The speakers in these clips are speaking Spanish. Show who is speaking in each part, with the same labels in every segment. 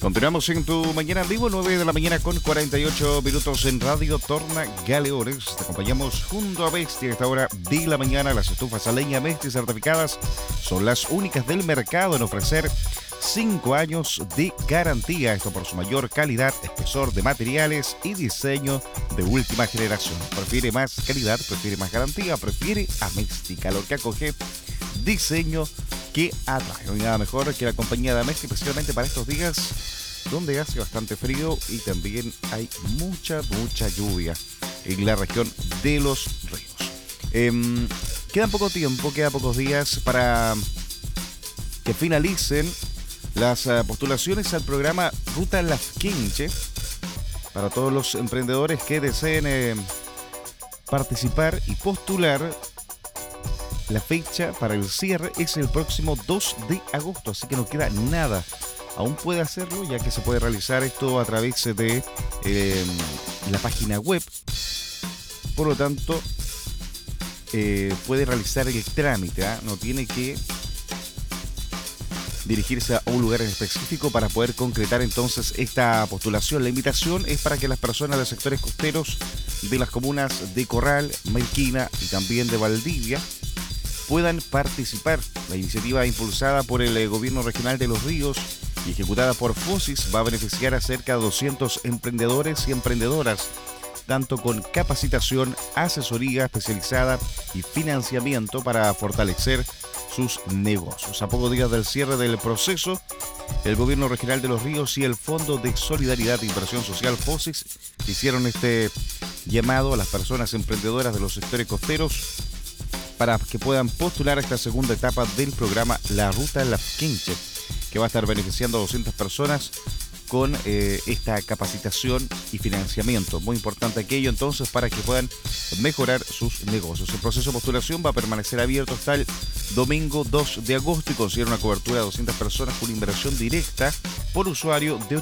Speaker 1: Continuamos en tu mañana en vivo, 9 de la mañana con 48 minutos en Radio Torna Galeones. Te acompañamos junto a Bestia a esta hora de la mañana. Las estufas a leña Bestia certificadas son las únicas del mercado en ofrecer 5 años de garantía. Esto por su mayor calidad, espesor de materiales y diseño de última generación. Prefiere más calidad, prefiere más garantía, prefiere Améstica, lo que acoge diseño que atrae. No hay nada mejor que la compañía de Améstica, especialmente para estos días donde hace bastante frío y también hay mucha lluvia en la región de los ríos. Queda poco tiempo, queda pocos días para que finalicen las postulaciones al programa Ruta Lafkenche para todos los emprendedores que deseen participar y postular. La fecha para el cierre es el próximo 2 de agosto, así que no queda nada. Aún puede hacerlo, ya que se puede realizar esto a través de la página web. Por lo tanto, puede realizar el trámite, no tiene que dirigirse a un lugar en específico para poder concretar entonces esta postulación. La invitación es para que las personas de sectores costeros de las comunas de Corral, Maiquina y también de Valdivia puedan participar. La iniciativa impulsada por el Gobierno Regional de Los Ríos y ejecutada por FOSIS va a beneficiar a cerca de 200 emprendedores y emprendedoras, tanto con capacitación, asesoría especializada y financiamiento para fortalecer sus negocios. A pocos días del cierre del proceso, el Gobierno Regional de Los Ríos y el Fondo de Solidaridad e Inversión Social FOSIS hicieron este llamado a las personas emprendedoras de los sectores costeros para que puedan postular a esta segunda etapa del programa La Ruta Lafkenche, que va a estar beneficiando a 200 personas con esta capacitación y financiamiento. Muy importante aquello entonces para que puedan mejorar sus negocios. El proceso de postulación va a permanecer abierto hasta el domingo 2 de agosto y considera una cobertura de 200 personas con inversión directa por usuario de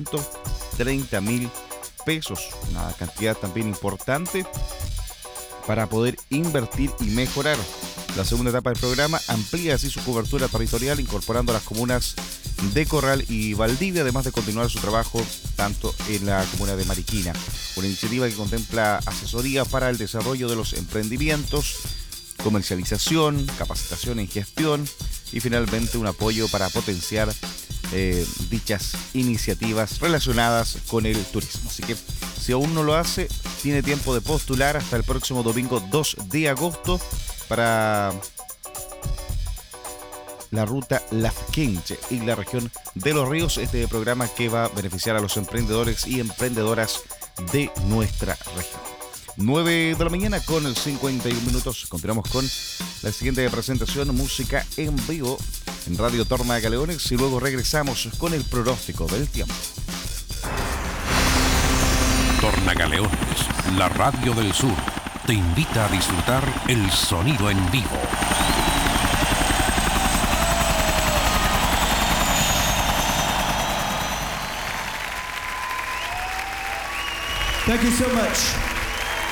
Speaker 1: 830.000 pesos. Una cantidad también importante para poder invertir y mejorar. La segunda etapa del programa amplía así su cobertura territorial, incorporando a las comunas de Corral y Valdivia, además de continuar su trabajo tanto en la comuna de Mariquina. Una iniciativa que contempla asesoría para el desarrollo de los emprendimientos, comercialización, capacitación en gestión y finalmente un apoyo para potenciar dichas iniciativas relacionadas con el turismo. Así que si aún no lo hace, tiene tiempo de postular hasta el próximo domingo 2 de agosto para la Ruta Lafkenche y la región de Los Ríos, este programa que va a beneficiar a los emprendedores y emprendedoras de nuestra región. 9 de la mañana con 51 minutos. Continuamos con la siguiente presentación, música en vivo en Radio Torna Galeones, y luego regresamos con el pronóstico del tiempo.
Speaker 2: Torna Galeones, la radio del sur, te invita a disfrutar el sonido en vivo.
Speaker 3: Thank you so much.